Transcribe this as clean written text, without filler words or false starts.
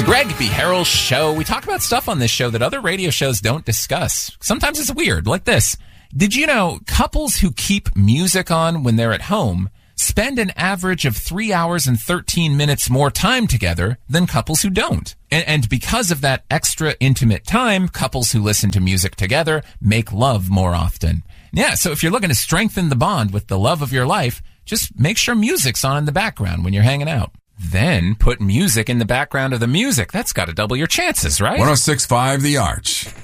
the Greg B. Harrell Show. We talk about stuff on this show that other radio shows don't discuss. Sometimes it's weird, like this. Did you know couples who keep music on when they're at home spend an average of 3 hours and 13 minutes more time together than couples who don't? And because of that extra intimate time, couples who listen to music together make love more often. Yeah, so if you're looking to strengthen the bond with the love of your life, just make sure music's on in the background when you're hanging out. Then put music in the background of the music. That's got to double your chances, right? 106.5 The Arch.